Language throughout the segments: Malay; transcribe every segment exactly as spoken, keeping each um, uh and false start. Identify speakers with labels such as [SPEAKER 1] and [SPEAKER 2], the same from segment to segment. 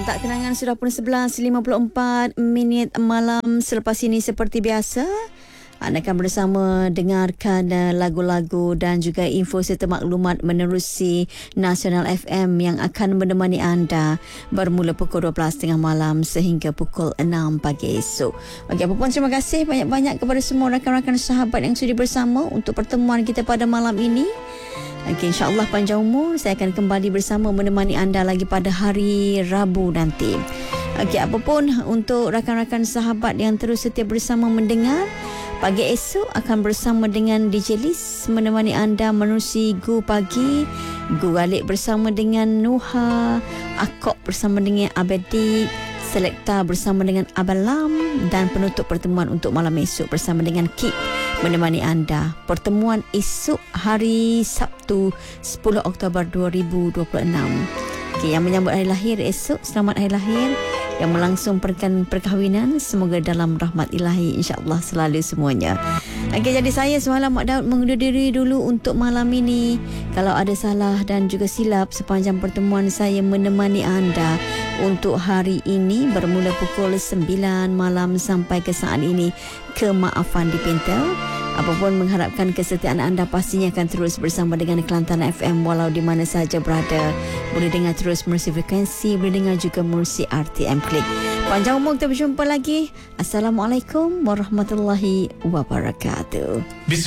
[SPEAKER 1] Rentak kenangan sudah pun sebelas lima puluh empat minit malam. Selepas ini seperti biasa, anda akan bersama dengarkan lagu-lagu dan juga info serta maklumat menerusi Nasional F M yang akan menemani anda bermula pukul dua belas tiga puluh malam sehingga pukul enam pagi esok. Bagi apa pun, terima kasih banyak-banyak kepada semua rakan-rakan sahabat yang sudi bersama untuk pertemuan kita pada malam ini. Okay, insyaAllah panjang umur, saya akan kembali bersama menemani anda lagi pada hari Rabu nanti. Okey, apapun untuk rakan-rakan sahabat yang terus setia bersama mendengar, pagi esok akan bersama dengan D J Liz menemani anda menerusi Gu Pagi. Gu Galik bersama dengan Nuha, Akok bersama dengan Abedik, Selekta bersama dengan Abalam, dan penutup pertemuan untuk malam esok bersama dengan Kip menemani anda. Pertemuan esok hari Sabtu sepuluh Oktober dua ribu dua puluh enam. Okay, yang menyambut hari lahir esok, selamat hari lahir. Yang melangsungkan perkahwinan, semoga dalam rahmat ilahi insya-Allah selalu semuanya. Okey, jadi saya semalam Mak Daud mengundur diri dulu untuk malam ini. Kalau ada salah dan juga silap sepanjang pertemuan saya menemani anda untuk hari ini bermula pukul sembilan malam sampai ke saat ini, kemaafan dipinta. Apapun, mengharapkan kesetiaan anda pastinya akan terus bersama dengan Kelantan F M walau di mana saja berada. Boleh dengar terus melalui frekuensi, boleh dengar juga melalui R T M Klik. Panjang umur, kita berjumpa lagi. Assalamualaikum warahmatullahi wabarakatuh.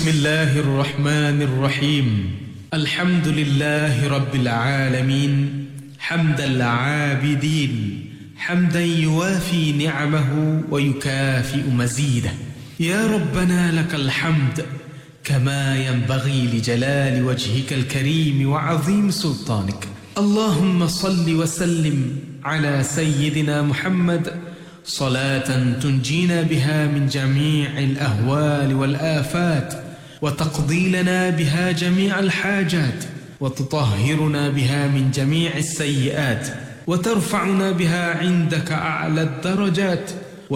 [SPEAKER 2] Bismillahirrahmanirrahim. Alhamdulillahi rabbil alamin. Hamdal abidin. Hamdan yuwafi ni'amahu wa yukafi'u mazidah. يا ربنا لك الحمد كما ينبغي لجلال وجهك الكريم وعظيم سلطانك. اللهم صل وسلم على سيدنا محمد صلاة تنجينا بها من جميع الأهوال والآفات وتقضي لنا بها جميع الحاجات وتطهرنا بها من جميع السيئات وترفعنا بها عندك أعلى الدرجات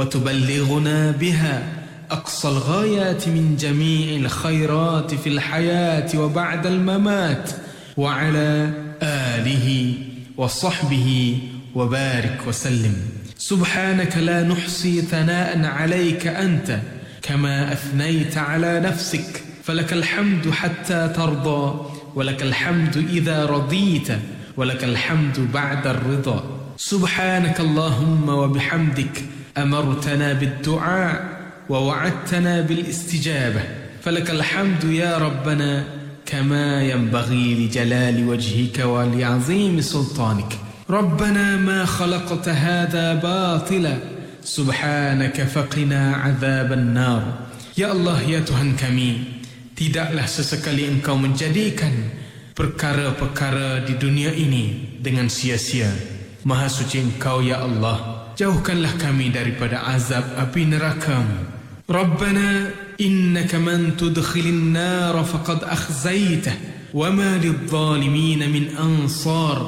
[SPEAKER 2] وتبلغنا بها أقصى الغايات من جميع الخيرات في الحياة وبعد الممات وعلى آله وصحبه وبارك وسلم. سبحانك لا نحصي ثناء عليك أنت كما أثنيت على نفسك، فلك الحمد حتى ترضى، ولك الحمد إذا رضيت، ولك الحمد بعد الرضا. سبحانك اللهم وبحمدك أمرتنا بالدعاء ووعدتنا بالاستجابة، فلك الحمد يا ربنا كما ينبغي لجلال وجهك ولعظيم سلطانك. ربنا ما خلقت هذا باطلا سبحانك فقنا عذاب النار. Ya Allah, ya Tuhan kami, tidaklah sesekali Engkau menjadikan perkara-perkara di dunia ini dengan sia-sia. Maha suci Engkau ya Allah, jauhkanlah kami daripada azab api neraka-Mu. ربنا إنك من تدخل النار فقد أخزيته وما للظالمين من أنصار.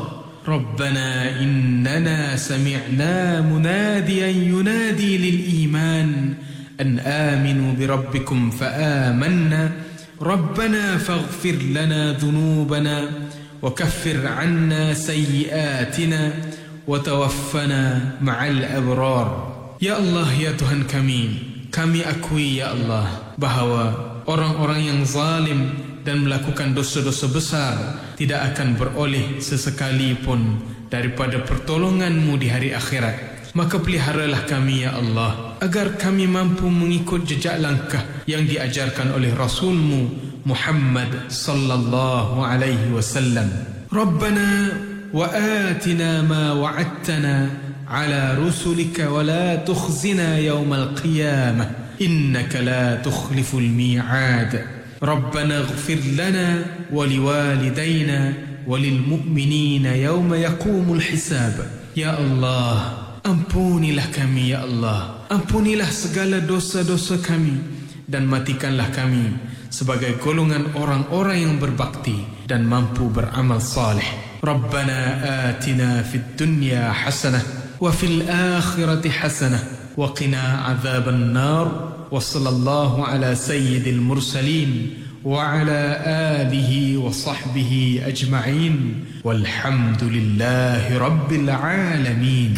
[SPEAKER 2] ربنا إننا سمعنا مناديا ينادي للإيمان أن آمنوا بربكم فآمنا. ربنا فاغفر لنا ذنوبنا وكفر عنا سيئاتنا وتوفنا مع الأبرار. يا الله, ya Tuhan kami, kami akui ya Allah bahawa orang-orang yang zalim dan melakukan dosa-dosa besar tidak akan beroleh sesekali pun daripada pertolongan-Mu di hari akhirat. Maka peliharalah kami ya Allah agar kami mampu mengikut jejak langkah yang diajarkan oleh Rasul-Mu Muhammad sallallahu alaihi wasallam. Rabbana wa atina ma wa'adtana على رسلك ولا تخزنا يوم القيامة إنك لا تخلف الميعاد. ربنا اغفر لنا ولوالدينا وللمؤمنين يوم يقوم الحساب. يا الله, ampunilah kami ya Allah, ampunilah segala dosa-dosa kami dan matikanlah kami sebagai golongan orang-orang yang berbakti dan mampu beramal saleh. Rabbana atina fid dunya hasanah وفي الآخرة حسنة وقنا عذاب النار. وصلى الله على سيد المرسلين وعلى آله وصحبه أجمعين والحمد لله رب العالمين.